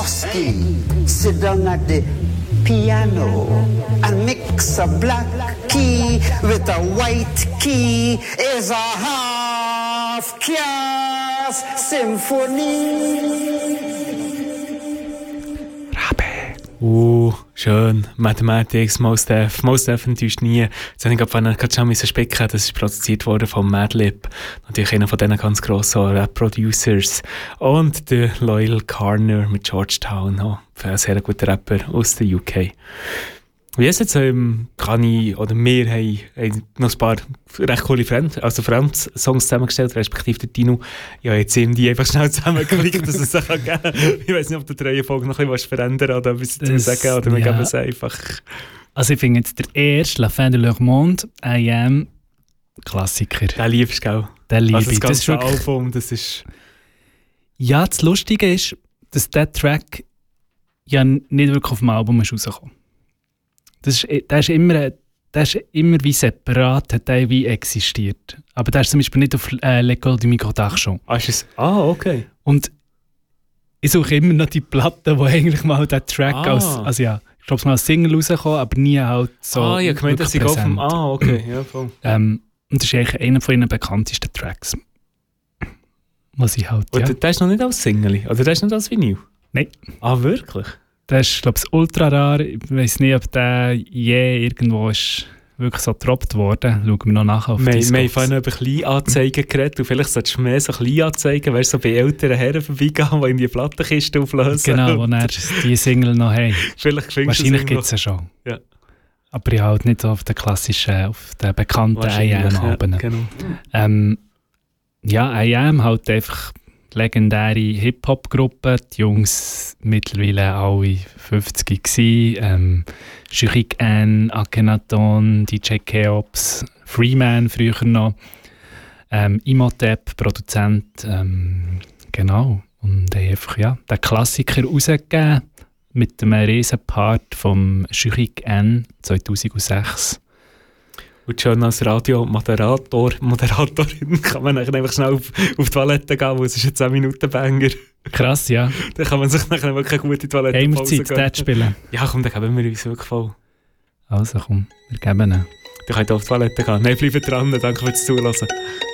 Sit down at the piano and mix a black key with a white key is a half-caste symphony. Schön. Mathematics, Mos Def enttäuscht nie. Jetzt habe ich gerade schon spicken. Das ist produziert worden von Madlib. Natürlich einer von diesen ganz grossen Rap-Producers. Und der Loyal Carner mit Georgetown. Oh, ein sehr guter Rapper aus der UK. Wie ist jetzt, wir haben noch ein paar recht coole Friends-Songs zusammengestellt, respektive der Tino. Ja, jetzt sind die einfach schnell zusammengeklickt, dass es geben kann. Ich weiss nicht, ob du die Reihenfolge noch ein bisschen verändern willst oder etwas dazu sagen, oder wir geben es einfach. Also ich finde jetzt der erste, La Fin de leur Monde, I Am, Klassiker. Den liebst du, gell? Den liebe also ich. Das ganze Album, das ist... Ja, das Lustige ist, dass dieser Track ja nicht wirklich auf dem Album ist rausgekommen. Der ist immer wie separat, hat der wie existiert. Aber der ist zum Beispiel nicht auf L'École du Microdach-Show. Okay. Und ich suche immer noch die Platte, wo eigentlich mal der Track ich glaube, es mal als Single rausgekommen, aber nie halt so. Ich gemeint, dass ich auf dem... okay, ja, voll. Und das ist eigentlich einer von ihren bekanntesten Tracks. Was ich halt, Und der ist noch nicht als Single? Oder der ist nicht als Vinyl? Nein. Wirklich? Der ist, glaube ich, ultra rar. Ich weiss nicht, ob der je irgendwo ist wirklich so getroppt worden. Schauen wir noch nachher auf Discogs. Wir haben vorhin über Kleinanzeigen geredet und vielleicht solltest du mehr so Kleinanzeigen, weißt du, so bei älteren Herren vorbeigehen, die in die Plattenkiste auflösen. Genau, wo er die Single noch haben. Vielleicht wahrscheinlich gibt es ja schon. Ja. Aber ja, halt nicht auf den klassischen, auf den bekannten I.Am.-Alben. Ja, genau. I.Am. halt einfach legendäre Hip-Hop-Gruppe, die Jungs mittlerweile alle 50 gewesen. Jurik N, Akhenaton, DJ Keops, Freeman früher noch, Imhotep, Produzent, genau. Und einfach den Klassiker rausgegeben mit einem riesen Part vom Jurik N 2006. Und schon als Radiomoderatorin kann man einfach schnell auf die Toilette gehen, weil es ist ein 10-Minuten-Banger. Krass, ja. Dann kann man sich nachher wirklich eine gute Toilette gehen. Haben wir Zeit, das spielen? Ja, komm, dann geben wir uns wirklich voll. Also komm, wir geben ihn. Dann könnt ihr auf die Toilette gehen. Nein, bleibt dran, danke fürs Zuhören.